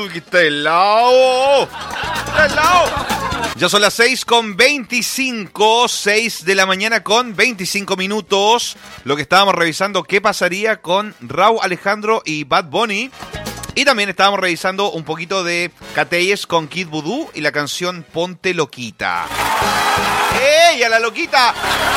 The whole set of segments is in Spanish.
que está helado. Está helado. Ya son las 6:25, 6 de la mañana con 25 minutos. Lo que estábamos revisando, ¿qué pasaría con Rauw Alejandro y Bad Bunny? Y también estábamos revisando un poquito de Catelles con Kid Voodoo y la canción Ponte Loquita. ¡Ey, a la loquita!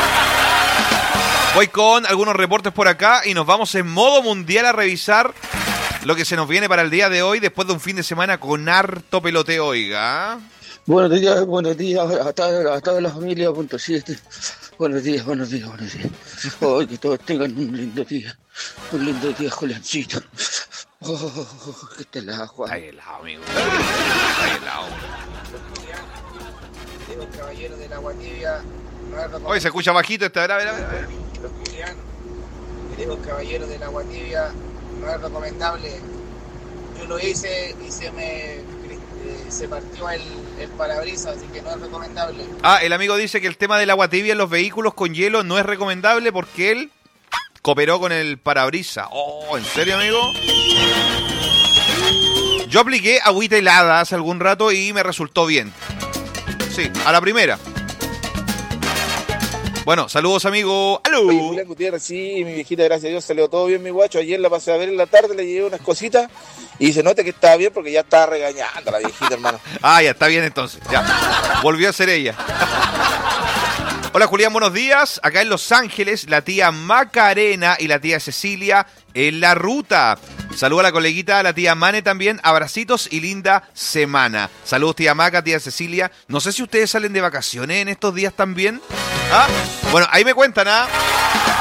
Voy con algunos reportes por acá y nos vamos en modo mundial a revisar lo que se nos viene para el día de hoy después de un fin de semana con harto peloteo, oiga. Buenos días, hasta la familia .7. Buenos días. Oh, que todos tengan un lindo día, Juliancito. Oh, que te la Juan. Está helado, amigo. Está helado. Los caballeros del agua tibia. Hoy se escucha bajito esta, a ver. Los Julián, queridos caballeros del agua tibia, no es recomendable. Yo lo hice y se partió el parabrisas, así que no es recomendable. Ah, el amigo dice que el tema del agua tibia en los vehículos con hielo no es recomendable porque él cooperó con el parabrisas. Oh, ¿en serio, amigo? Yo apliqué agüita helada hace algún rato y me resultó bien. Sí, a la primera. Bueno, saludos, amigo. ¡Aló! Oye, Julián Gutiérrez, sí, mi viejita, gracias a Dios, salió todo bien, mi guacho. Ayer la pasé a ver en la tarde, le llevé unas cositas y se nota que estaba bien porque ya estaba regañando a la viejita, hermano. Ah, ya está bien entonces. Ya. Volvió a ser ella. Hola, Julián, buenos días. Acá en Los Ángeles, la tía Macarena y la tía Cecilia en la ruta. Saludos a la coleguita, a la tía Mane también. Abracitos y linda semana. Saludos, tía Maca, tía Cecilia. No sé si ustedes salen de vacaciones en estos días también. ¿Ah? Bueno, ahí me cuentan, ¿ah?